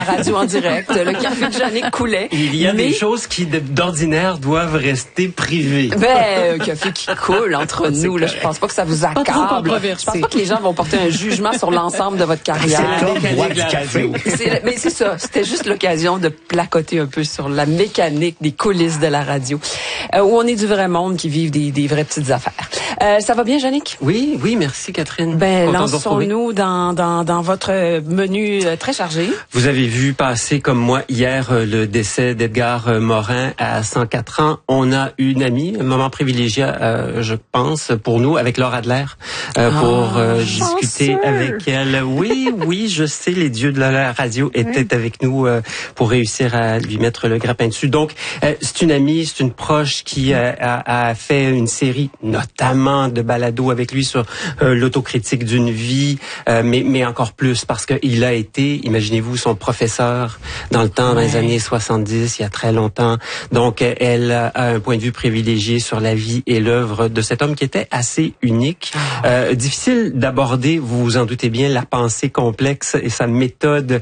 radio en direct. Le café de Jannick coulait. Il y a des choses qui, d'ordinaire, doivent rester privées. Un café qui coule entre nous, là, je pense pas que ça vous accable. Je pense pas que les gens vont porter un jugement sur l'ensemble de votre carrière. C'est la mécanique de la radio. Mais c'est ça. C'était juste l'occasion de placoter un peu sur la mécanique des coulisses de la radio, où on est du vrai monde qui vivent des vraies petites affaires. Ça va bien, Jannick? Oui, merci, Catherine. Lançons-nous dans votre menu très chargé. Vous avez vu passer, comme moi, hier, le décès d'Edgar Morin à 104 ans. On a une amie, un moment privilégié, je pense, pour nous, avec Laure Adler, pour discuter avec elle. Oui, je sais, les dieux de la radio étaient avec nous pour réussir à lui mettre le grappin dessus. Donc, c'est une amie, c'est une proche qui a fait une série, notamment de balados avec lui sur l'autocritique d'une vie, mais encore plus parce qu'il a été, imaginez-vous, son professeur dans le temps, dans les années 70, il y a très longtemps. Donc, elle a un point de vue privilégié sur la vie et l'œuvre de cet homme qui était assez unique. Difficile d'aborder, vous vous en doutez bien, la pensée complexe et sa méthode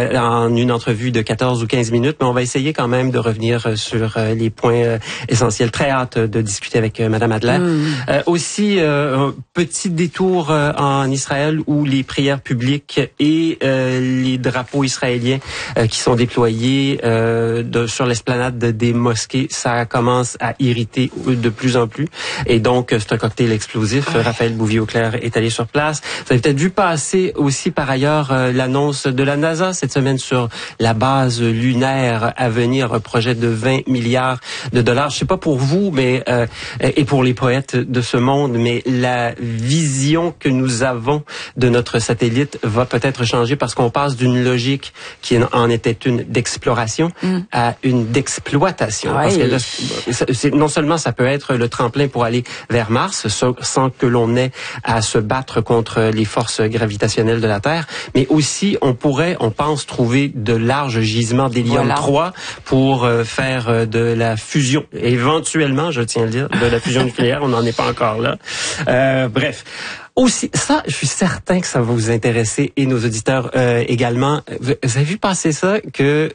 en une entrevue de 14 ou 15 minutes, mais on va essayer quand même de revenir sur les points essentiels. Très hâte de discuter avec Madame Adler. Aussi, un petit détour en Israël où les prières publiques et les drapeaux israéliens qui sont déployés sur l'esplanade des mosquées, ça commence à irriter de plus en plus. Et donc, c'est un cocktail explosif. Raphaël Bouvier-Auclair est allé sur place. Vous avez peut-être vu passer aussi par ailleurs l'annonce de la NASA cette semaine sur la base lunaire à venir, un projet de 20 milliards de dollars. Je sais pas pour vous, mais et pour les poètes de ce monde, mais la vision que nous avons de notre satellite va peut-être changer parce qu'on passe d'une logique qui en était une d'exploration à une d'exploitation. Parce que là, non seulement ça peut être le tremplin pour aller vers Mars sans que l'on ait à se battre contre les forces gravitationnelles de la Terre, mais aussi on pense trouver de larges gisements d'hélium-3 pour faire de la fusion. Éventuellement, je tiens à le dire, de la fusion nucléaire, on n'en est pas encore là. Bref. Aussi, ça, je suis certain que ça va vous intéresser et nos auditeurs également. Vous avez vu passer ça que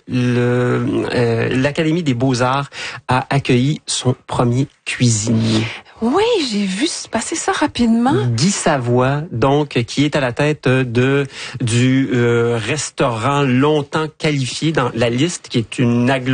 l'Académie des Beaux-Arts a accueilli son premier cuisinier. Oui, j'ai vu passer ça rapidement. Guy Savoie, donc, qui est à la tête du restaurant longtemps qualifié dans la liste, qui est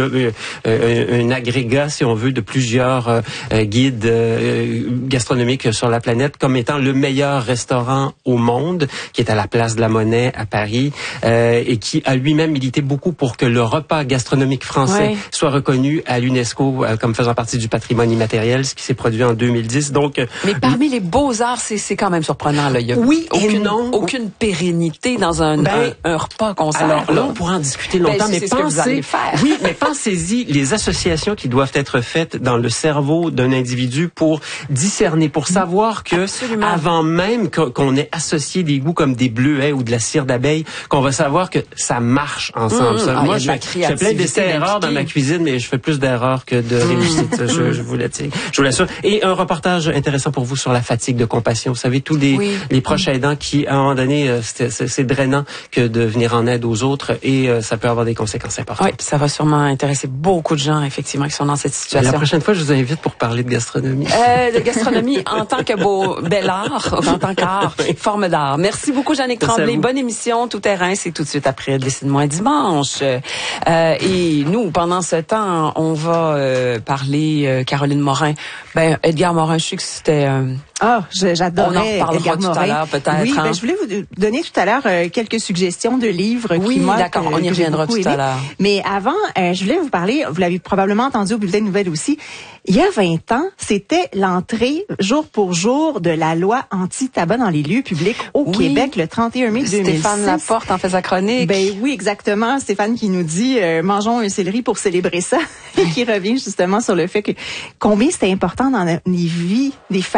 un agrégat, si on veut, de plusieurs guides gastronomiques sur la planète, comme étant le meilleur restaurant au monde, qui est à la Place de la Monnaie à Paris, et qui a lui-même milité beaucoup pour que le repas gastronomique français soit reconnu à l'UNESCO comme faisant partie du patrimoine immatériel, ce qui s'est produit en 2010. Donc, mais parmi les beaux-arts, c'est quand même surprenant. Là. Il y a aucune pérennité dans un repas qu'on sert. Alors là, on pourra en discuter longtemps, mais pensez-y, les associations qui doivent être faites dans le cerveau d'un individu pour discerner, pour savoir que avant même qu'on ait associé des goûts comme des bleuets ou de la cire d'abeille, qu'on va savoir que ça marche ensemble. Moi, je fais plein d'essais-erreurs dans ma cuisine, mais je fais plus d'erreurs que de réussites. Je vous l'assure. Et un reportage intéressant pour vous sur la fatigue de compassion. Vous savez, tous les proches aidants qui, à un moment donné, c'est drainant que de venir en aide aux autres et ça peut avoir des conséquences importantes. Oui, ça va sûrement intéresser beaucoup de gens, effectivement, qui sont dans cette situation. La prochaine fois, je vous invite pour parler de gastronomie. De gastronomie en tant que bel art, en tant qu'art, forme d'art. Merci beaucoup, Jannick Tremblay. Bonne émission, Tout terrain, c'est tout de suite après Décide-moi dimanche. Et nous, pendant ce temps, on va parler Caroline Morin. Edgar Morin, je sais que c'était... j'adorais on en reparlera Edgar tout à l'heure, peut-être. Oui, je voulais vous donner tout à l'heure quelques suggestions de livres qui moi, d'accord, on y reviendra tout à l'heure. Mais avant, je voulais vous parler, vous l'avez probablement entendu au bulletin de nouvelles aussi, il y a 20 ans, c'était l'entrée jour pour jour de la loi anti-tabac dans les lieux publics au Québec le 31 mai 2006. Stéphane Laporte en fait sa chronique. Oui, exactement. Stéphane qui nous dit mangeons un céleri pour célébrer ça et qui revient justement sur le fait que combien c'était important dans les vies des familles aussi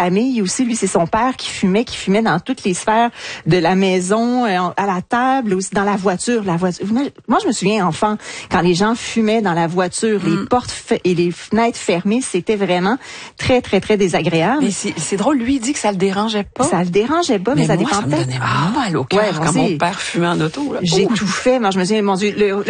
aussi, lui, c'est son père qui fumait dans toutes les sphères de la maison, à la table, aussi dans la voiture. Moi, je me souviens, enfant, quand les gens fumaient dans la voiture, les portes et les fenêtres fermées, c'était vraiment très, très, très désagréable. Mais c'est drôle, lui, il dit que ça le dérangeait pas. Ça le dérangeait pas, mais ça moi, dépendait. Ça me donnait mal au cœur quand mon père fumait en auto. J'étouffais. Moi, je me souviens, mon Dieu,